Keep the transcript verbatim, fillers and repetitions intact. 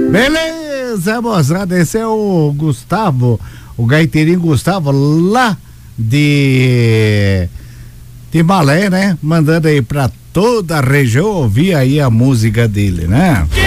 Beleza, moçada, esse é o Gustavo, o gaiteirinho Gustavo, lá de Timbalé, né? Mandando aí pra toda a região ouvir aí a música dele, né?